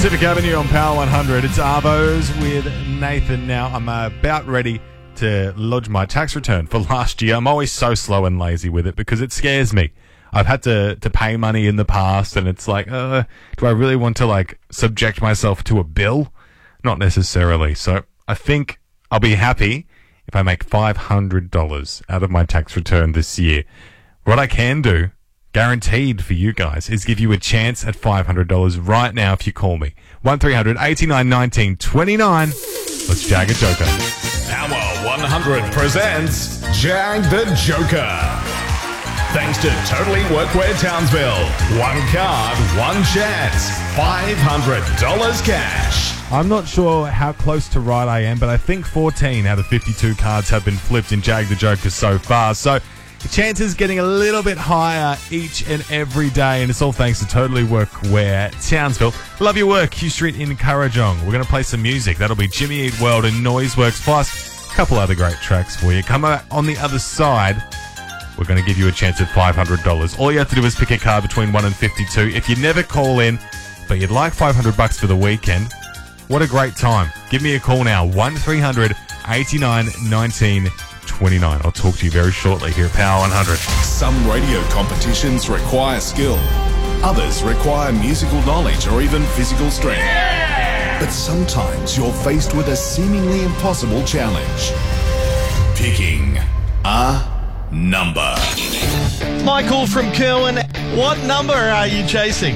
Pacific Avenue on Power 100. It's Arvos with Nathan. Now, I'm about ready to lodge my tax return for last year. I'm always so slow and lazy with it because it scares me. I've had to pay money in the past, and it's like, do I really want to, subject myself to a bill? Not necessarily. So I think I'll be happy if I make $500 out of my tax return this year. What I can do, guaranteed for you guys, is give you a chance at $500 right now if you call me. 1300 89 19 29. Let's Jag a Joker. Power 100 presents Jag the Joker. Thanks to Totally Workwear Townsville. One card, one chance. $500 cash. I'm not sure how close to right I am, but I think 14 out of 52 cards have been flipped in Jag the Joker so far. So the chance is getting a little bit higher each and every day, and it's all thanks to Totally Workwear Townsville. Love your work, Hugh Street in Currajong. We're going to play some music. That'll be Jimmy Eat World and Noiseworks, plus a couple other great tracks for you. Come out on the other side, we're going to give you a chance at $500. All you have to do is pick a card between 1 and 52. If you never call in, but you'd like $500 for the weekend, what a great time. Give me a call now, 1300 89 19 29. I'll talk to you very shortly here at Power 100. Some radio competitions require skill. Others require musical knowledge or even physical strength. Yeah! But sometimes you're faced with a seemingly impossible challenge. Picking a number. Michael from Kerwin, what number are you chasing?